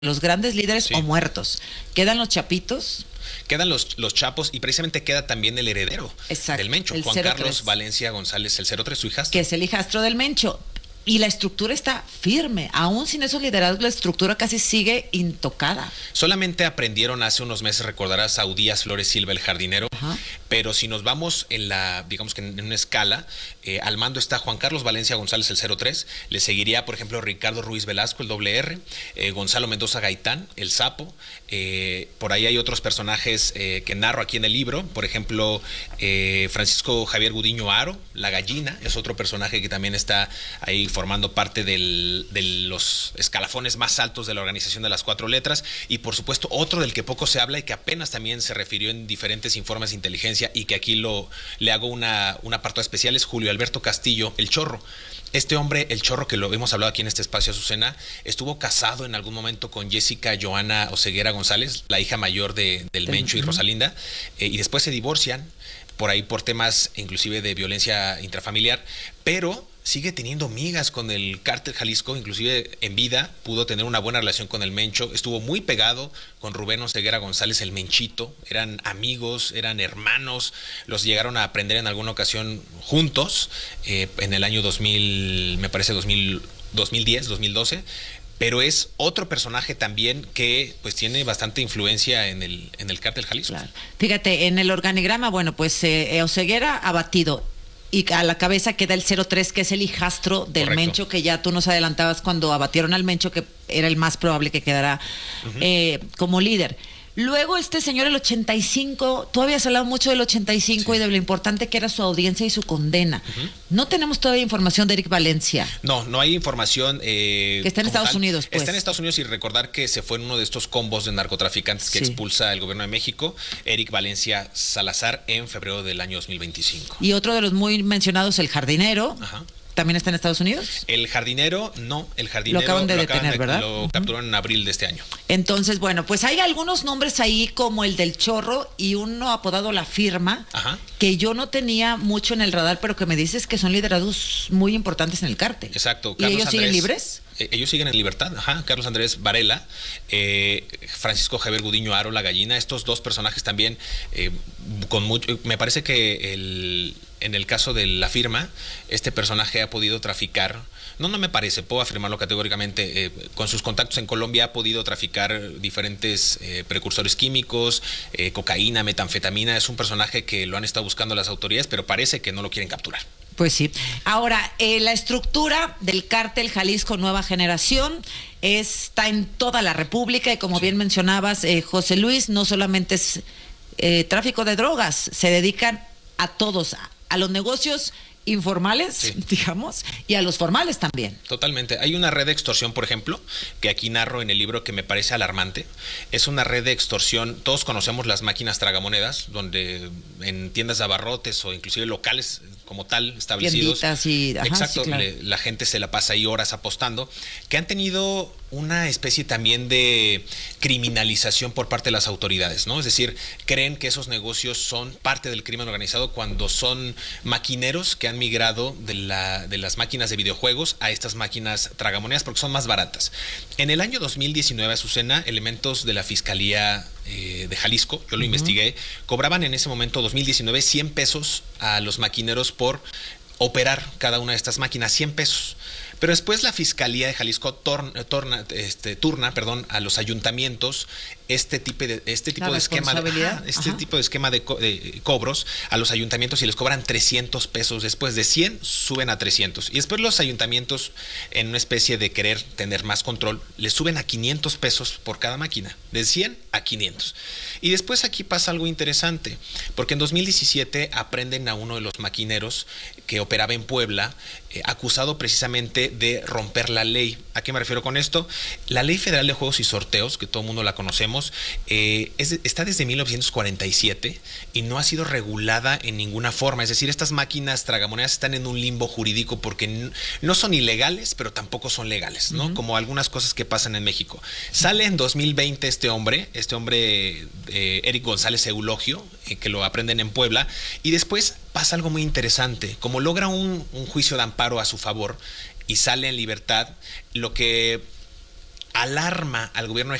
los grandes líderes o Sí. muertos. Quedan los chapitos. Quedan los chapos y precisamente queda también el heredero Exacto, del Mencho, el Juan 03. Carlos Valencia González, el 03, su hijastro. Que es el hijastro del Mencho. Y la estructura está firme. Aún sin esos liderazgos, la estructura casi sigue intocada. Solamente aprendieron hace unos meses, recordarás, a Udías Flores Silva, el jardinero. Ajá. Pero si nos vamos en la, digamos que en una escala, al mando está Juan Carlos Valencia González, el 03. Le seguiría, por ejemplo, Ricardo Ruiz Velasco, el R. Gonzalo Mendoza Gaitán, el Sapo. Por ahí hay otros personajes que narro aquí en el libro. Por ejemplo, Francisco Javier Gudiño Aro, la gallina, es otro personaje que también está ahí formando parte de los escalafones más altos de la organización de las cuatro letras. Y por supuesto, otro del que poco se habla y que apenas también se refirió en diferentes informes de inteligencia y que aquí le hago un apartado especial, es Julio Alberto Castillo, el Chorro. Este hombre, el Chorro, que lo hemos hablado aquí en este espacio, Azucena, estuvo casado en algún momento con Jessica Joana Oseguera González, la hija mayor del Mencho y Rosalinda, y después se divorcian, por ahí por temas inclusive de violencia intrafamiliar, pero sigue teniendo migas con el cártel Jalisco, inclusive en vida pudo tener una buena relación con el Mencho, estuvo muy pegado con Rubén Oseguera González, el Menchito, eran amigos, eran hermanos, los llegaron a aprender en alguna ocasión juntos, en el año 2000, me parece 2010, 2012, pero es otro personaje también que pues tiene bastante influencia en el cártel Jalisco. Claro. Fíjate, en el organigrama, bueno, pues Oseguera abatido. Y a la cabeza queda el 03, que es el hijastro del Correcto. Mencho, que ya tú nos adelantabas cuando abatieron al Mencho, que era el más probable que quedara como líder. Luego este señor, el 85, tú habías hablado mucho del 85 Sí. y de lo importante que era su audiencia y su condena. No tenemos todavía información de Eric Valencia. No hay información. Que está en Estados Unidos, pues. Está en Estados Unidos y recordar que se fue en uno de estos combos de narcotraficantes que Sí. expulsa el gobierno de México, Eric Valencia Salazar, en febrero del año 2025. Y otro de los muy mencionados, el jardinero, Ajá. también está en Estados Unidos. El jardinero, no, el jardinero Lo acaban de detener, ¿verdad? Lo capturaron en abril de este año. Entonces, bueno, pues hay algunos nombres ahí como el del Chorro y uno apodado La Firma, Ajá. que yo no tenía mucho en el radar, pero que me dices que son liderados muy importantes en el cártel. Exacto. ¿Y ellos siguen libres? Ellos siguen en libertad. Ajá. Carlos Andrés Varela, Francisco Javier Gudiño Aro, la gallina. Estos dos personajes también, con mucho. Me parece que en el caso de La Firma, este personaje ha podido traficar. No me parece, puedo afirmarlo categóricamente. Con sus contactos en Colombia ha podido traficar diferentes precursores químicos, cocaína, metanfetamina. Es un personaje que lo han estado buscando las autoridades, pero parece que no lo quieren capturar. Pues sí. Ahora, la estructura del cártel Jalisco Nueva Generación está en toda la República y como bien mencionabas, José Luis, no solamente es tráfico de drogas, se dedican a todos, a los negocios informales, Sí. digamos, y a los formales también. Totalmente. Hay una red de extorsión, por ejemplo, que aquí narro en el libro que me parece alarmante. Es una red de extorsión. Todos conocemos las máquinas tragamonedas, donde en tiendas de abarrotes o inclusive locales como tal establecidos. Tienditas y... Ajá, Exacto, sí, claro. la gente se la pasa ahí horas apostando, que han tenido una especie también de criminalización por parte de las autoridades, ¿no? Es decir, creen que esos negocios son parte del crimen organizado cuando son maquineros que han migrado de las máquinas de videojuegos a estas máquinas tragamonedas porque son más baratas. En el año 2019, Azucena, elementos de la Fiscalía de Jalisco, yo lo investigué, cobraban en ese momento, 2019, 100 pesos a los maquineros por operar cada una de estas máquinas, 100 pesos. Pero después la Fiscalía de Jalisco turna a los ayuntamientos este tipo de esquema de cobros a los ayuntamientos y les cobran 300 pesos. Después de 100 suben a 300. Y después los ayuntamientos, en una especie de querer tener más control, les suben a 500 pesos por cada máquina. De 100 a 500. Y después aquí pasa algo interesante, porque en 2017 aprenden a uno de los maquineros que operaba en Puebla, acusado precisamente de romper la ley. ¿A qué me refiero con esto? La Ley Federal de Juegos y Sorteos, que todo el mundo la conocemos, está desde 1947 y no ha sido regulada en ninguna forma. Es decir, estas máquinas tragamonedas están en un limbo jurídico porque no son ilegales, pero tampoco son legales, ¿no? Como algunas cosas que pasan en México. Sale en 2020 este hombre, Eric González Eulogio, que lo aprenden en Puebla, y después pasa algo muy interesante. Como logra un juicio de amparo a su favor y sale en libertad, lo que alarma al gobierno